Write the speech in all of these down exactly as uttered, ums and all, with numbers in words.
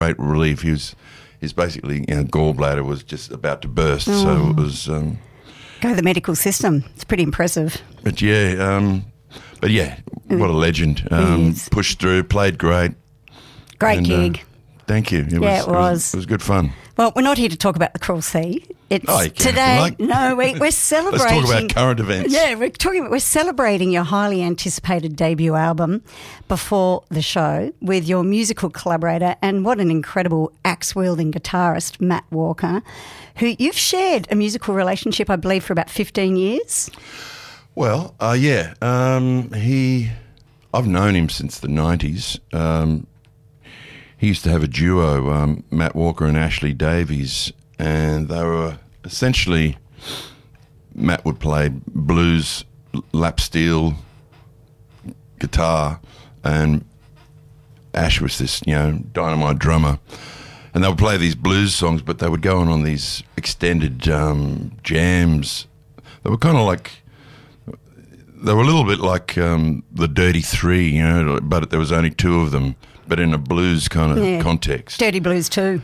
great relief. He was, his basically, you know, gallbladder was just about to burst, mm. so it was. Um, Go the medical system. It's pretty impressive. But yeah, um, but yeah, what a legend. Um, pushed through, played great. Great and, gig. Uh, thank you. It yeah, was, it was. It was. It was good fun. Well, we're not here to talk about the Cruel Sea. It's oh, today. Like, no, we, we're celebrating. Let's talk about current events. Yeah, we're talking. We're celebrating your highly anticipated debut album before the show with your musical collaborator and what an incredible axe-wielding guitarist, Matt Walker, who you've shared a musical relationship, I believe, for about fifteen years. Well, uh, yeah, um, he. I've known him since the nineties. Um, he used to have a duo, um, Matt Walker and Ashley Davies, and they were essentially, Matt would play blues, lap steel, guitar, and Ash was this, you know, dynamite drummer. And they would play these blues songs, but they would go on on these extended um, jams. They were kind of like, they were a little bit like um, the Dirty Three, you know, but there was only two of them, but in a blues kind of yeah. context. Dirty Blues too.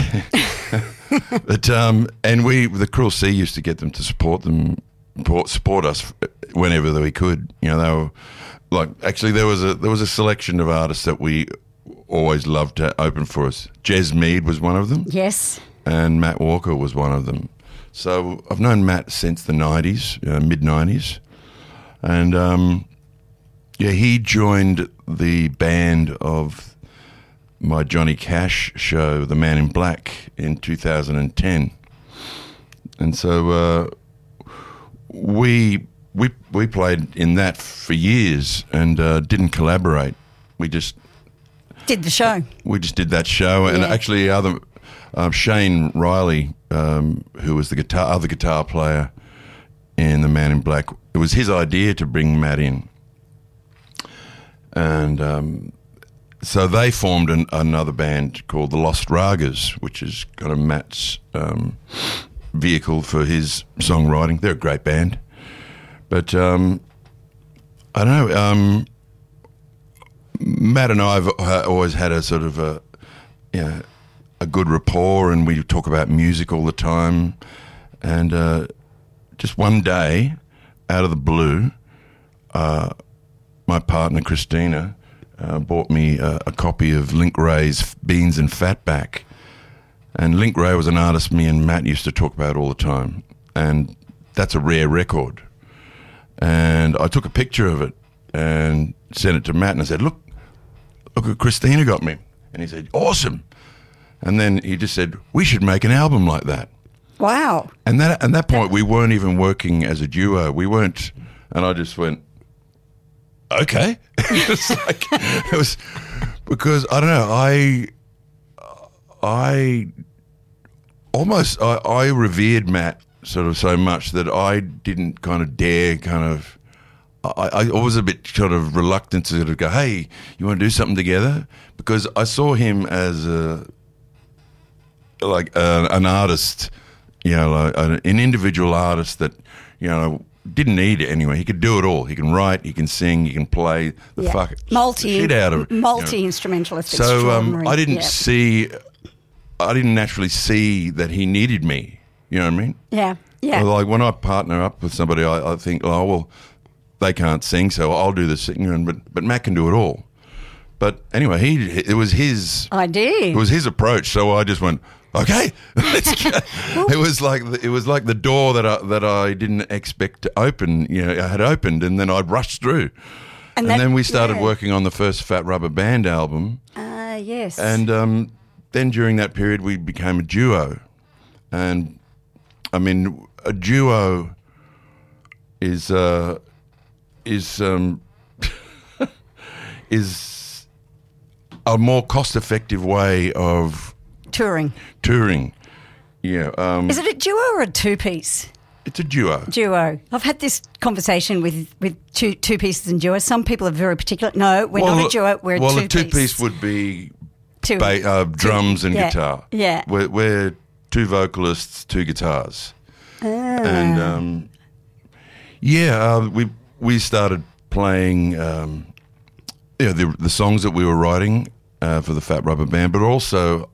But um, and we, the Cruel Sea, used to get them to support them, support us whenever we could. You know, they were like, actually there was a there was a selection of artists that we always loved to open for us. Jez Mead was one of them. Yes. And Matt Walker was one of them. So I've known Matt since the nineties, uh, mid nineties, and um, yeah, he joined the band of my Johnny Cash show, The Man in Black, in two thousand ten, and so uh, we we we played in that for years and uh, didn't collaborate. We just did the show. We just did that show, and yeah. actually, other uh, Shane Riley, um, who was the guitar other guitar player in The Man in Black, it was his idea to bring Matt in, and. Um, So they formed an, another band called the Lost Ragas, which is kind of Matt's um, vehicle for his songwriting. They're a great band. But um, I don't know, um, Matt and I have always had a sort of a, you know, a good rapport, and we talk about music all the time. And uh, just one day, out of the blue, uh, my partner, Christina, Uh, bought me uh, a copy of Link Wray's Beans and Fatback. And Link Wray was an artist me and Matt used to talk about all the time. And that's a rare record. And I took a picture of it and sent it to Matt, and I said, look, look what Christina got me. And he said, awesome. And then he just said, we should make an album like that. Wow. And that, at that point, we weren't even working as a duo. We weren't, and I just went, okay. It was like, it was because I don't know, I I almost I, I revered Matt sort of so much that I didn't kind of dare kind of I, I was a bit sort of reluctant to sort of go, hey, you want to do something together? Because I saw him as a like a, an artist, you know, like an individual artist that, you know, didn't need it anyway. He could do it all. He can write, he can sing, he can play the yeah. fuck multi the shit out of it. Multi-instrumentalist. You know. So um, I didn't yeah. see, I didn't naturally see that he needed me. You know what I mean? Yeah, yeah. Well, like when I partner up with somebody, I, I think, oh well, they can't sing, so I'll do the singing. But but Matt can do it all. But anyway, he it was his idea. It was his approach. So I just went, okay, let's go. It was like the, it was like the door that I, that I didn't expect to open. You know, I had opened, and then I rushed through, and, and that, then we started yeah. working on the first Fat Rubber Band album. Ah, uh, yes. And um, then during that period, we became a duo, and I mean, a duo is uh, is um, is a more cost-effective way of touring. Touring, yeah. Um, Is it a duo or a two-piece? It's a duo. Duo. I've had this conversation with, with two two pieces and duos. Some people are very particular. No, we're well, not a duo. We're a well, two-piece. Well, a two-piece would be two, ba- uh, drums two, and yeah, guitar. Yeah. We're, we're two vocalists, two guitars, ah. and um, yeah, uh, we we started playing. Um, Yeah, the the songs that we were writing, uh, for the Fat Rubber Band, but also